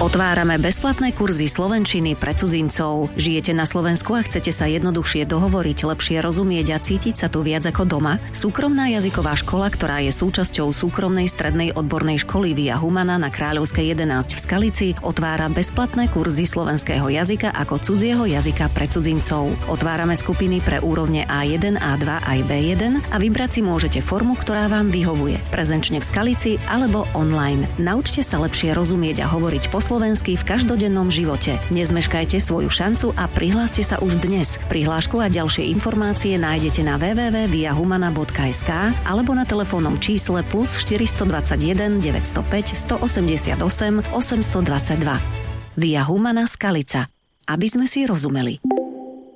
Otvárame bezplatné kurzy slovenčiny pre cudzincov. Žijete na Slovensku a chcete sa jednoduchšie dohovoriť, lepšie rozumieť a cítiť sa tu viac ako doma? Súkromná jazyková škola, ktorá je súčasťou súkromnej strednej odbornej školy Via Humana na Kráľovskej 11 v Skalici, otvára bezplatné kurzy slovenského jazyka ako cudzieho jazyka pre cudzincov. Otvárame skupiny pre úrovne A1, A2 aj B1 a vybrať si môžete formu, ktorá vám vyhovuje. Prezenčne v Skalici alebo online. Naučte sa lepšie rozumieť a hovoriť po slovensky v každodennom živote. Nezmeškajte svoju šancu a prihláste sa už dnes. Prihlášku a ďalšie informácie nájdete na www.viahumana.sk alebo na telefónnom čísle +421 905 188 822. Via Humana Skalica. Aby sme si rozumeli.